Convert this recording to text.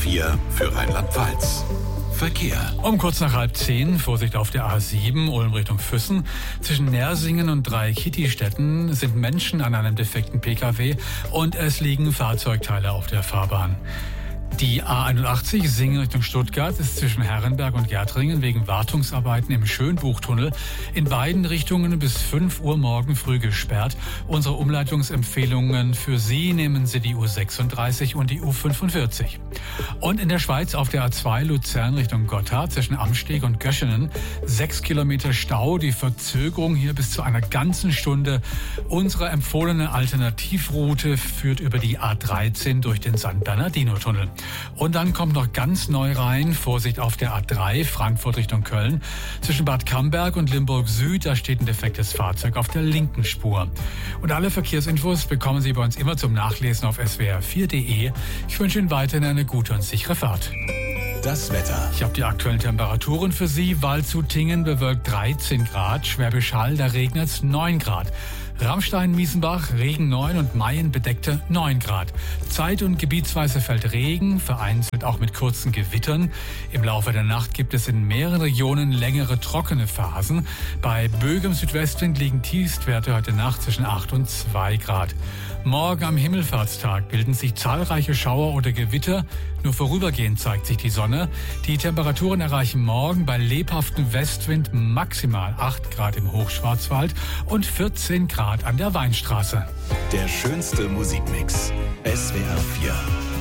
4 für Rheinland-Pfalz. Verkehr. Um kurz nach 9:30, Vorsicht auf der A7, Ulm Richtung Füssen. Zwischen Nersingen und 3 Kittistädten sind Menschen an einem defekten Pkw und es liegen Fahrzeugteile auf der Fahrbahn. Die A81 Singen Richtung Stuttgart ist zwischen Herrenberg und Gärtringen wegen Wartungsarbeiten im Schönbuchtunnel in beiden Richtungen bis 5 Uhr morgen früh gesperrt. Unsere Umleitungsempfehlungen für Sie: nehmen Sie die U36 und die U45. Und in der Schweiz auf der A2 Luzern Richtung Gotthard zwischen Amsteg und Göschenen 6 Kilometer Stau, die Verzögerung hier bis zu einer ganzen Stunde. Unsere empfohlene Alternativroute führt über die A13 durch den San Bernardino-Tunnel. Und dann kommt noch ganz neu rein, Vorsicht auf der A3 Frankfurt Richtung Köln. Zwischen Bad Camberg und Limburg Süd, da steht ein defektes Fahrzeug auf der linken Spur. Und alle Verkehrsinfos bekommen Sie bei uns immer zum Nachlesen auf swr4.de. Ich wünsche Ihnen weiterhin eine gute und sichere Fahrt. Das Wetter. Ich habe die aktuellen Temperaturen für Sie. Waldshut-Tiengen bewölkt 13 Grad, Schwäbisch Hall, da regnet es 9 Grad. Ramstein-Miesenbach, Regen 9 und Mayen bedeckte 9 Grad. Zeit- und gebietsweise fällt Regen, vereinzelt auch mit kurzen Gewittern. Im Laufe der Nacht gibt es in mehreren Regionen längere trockene Phasen. Bei böigem Südwestwind liegen Tiefstwerte heute Nacht zwischen 8 und 2 Grad. Morgen am Himmelfahrtstag bilden sich zahlreiche Schauer oder Gewitter. Nur vorübergehend zeigt sich die Sonne. Die Temperaturen erreichen morgen bei lebhaftem Westwind maximal 8 Grad im Hochschwarzwald und 14 Grad an der Weinstraße. Der schönste Musikmix. SWR 4.